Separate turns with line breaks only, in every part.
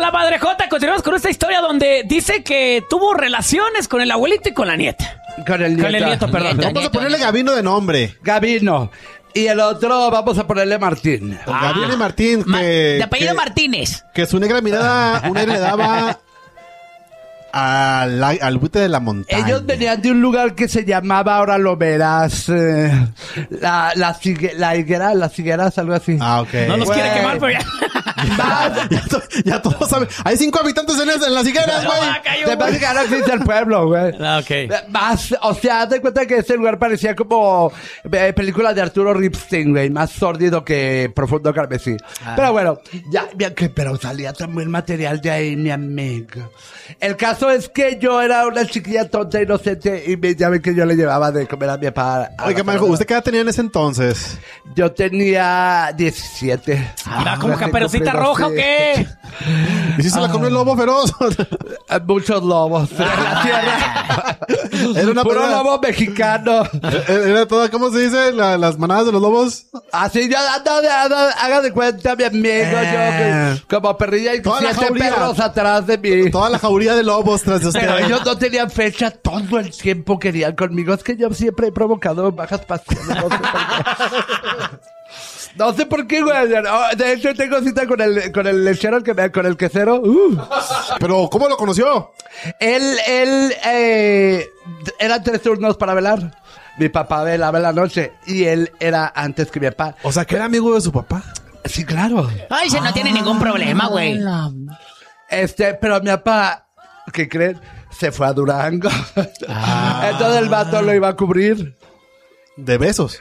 la madrejota. Continuamos con esta historia donde dice que tuvo relaciones con el abuelito y con la nieta.
Con el nieto,
perdón.
Vamos a ponerle Gabino de nombre.
Gabino. Y el otro vamos a ponerle Martín.
Gabino y Martín.
De apellido Martínez.
Que su negra mirada, una le daba al buite de la montaña.
Ellos venían de un lugar que se llamaba, ahora lo verás, las higueras, algo así.
Ah, ok.
No los quiere quemar, pero ya.
Ya todos saben. Hay 5 habitantes en las higueras, güey.
De más que no existe el pueblo, güey.
Ok.
Más, o sea, haz de cuenta que ese lugar parecía como película de Arturo Ripstein, güey. Más sórdido que Profundo Carmesí. Pero bueno, pero salía también material de ahí, mi amigo. El caso es que yo era una chiquilla tonta, inocente, y ya ven que yo le llevaba de comer a mi papá.
Oiga, Marco, ¿usted qué edad tenía en ese entonces?
Yo tenía 17.
Anda, ¿como Caperucita Roja o qué?
¿Y si se la comió el lobo feroz?
Muchos lobos en la tierra.
Era una
Puro
pelea.
lobo mexicano.
Era toda, ¿cómo se dice? Las manadas de los lobos.
Así ya, haga de cuenta, mi amigo, yo como perrilla y
Toda la
7
jauría.
perros atrás de mí.
Toda la jauría de lobos tras de usted.
Pero ellos no tenían fecha, todo el tiempo querían conmigo. Es que yo siempre he provocado bajas pasiones. No sé por qué. No sé por qué, güey. De hecho, tengo cita con el lechero, con el quesero.
Pero, ¿cómo lo conoció?
Él, eran 3 turnos para velar. Mi papá velaba en la noche y él era antes que mi papá.
O sea, que era amigo de su papá.
Sí, claro.
Ay, se no tiene ningún problema, güey.
Pero mi papá, ¿qué creen? Se fue a Durango. Entonces el vato lo iba a cubrir.
De besos.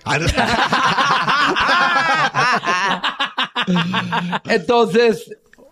Entonces,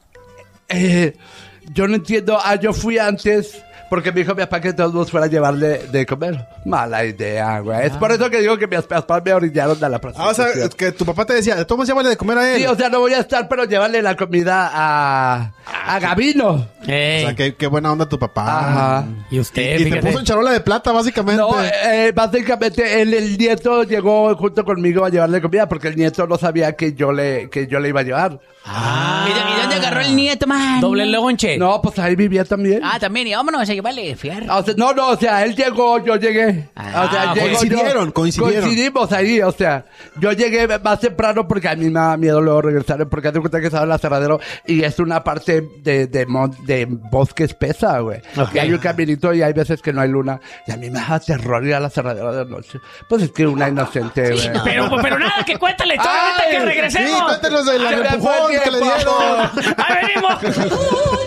yo no entiendo. Yo fui antes porque me dijo mi papá que todos nos fuera a llevarle de comer. Mala idea, güey. Es por eso que digo que mis papás me orillaron a la
O
prostitución.
sea, que tu papá te decía, ¿cómo llévale de comer a él?
Sí, o sea, no voy a estar, pero llévale la comida a Gabino.
O sea, qué buena onda tu papá.
Ajá.
Y usted,
Y te
fíjate.
puso en charola de plata, básicamente.
No, básicamente el nieto llegó junto conmigo a llevarle comida porque el nieto no sabía que yo le iba a llevar.
¿Y dónde agarró el nieto, man? Doble lonche.
No, pues ahí vivía también.
También, y vámonos a llevarle fierro.
O sea, o sea, él llegó, yo llegué. O sea, coincidimos ahí, o sea, yo llegué más temprano porque a mí me da miedo luego regresar, porque hace cuenta que estaba en el aserradero y es una parte de bosque espesa, güey.
Ok.
Y hay un caminito y hay veces que no hay luna y a mí me da terror ir al aserradero de noche. Pues es que una inocente, güey.
Pero nada, que cuéntale todo ahorita que regresemos.
Sí, cuéntenos del
Se me fue
empujón
el
que le
tiempo.
dieron.
¡Ahí venimos!